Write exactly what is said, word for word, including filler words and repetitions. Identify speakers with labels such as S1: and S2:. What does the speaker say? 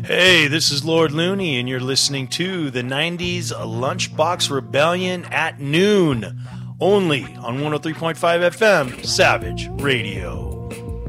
S1: Hey, this is Lord Looney, and you're listening to the nineties Lunchbox Rebellion at noon, only on one oh three point five F M, Savage Radio.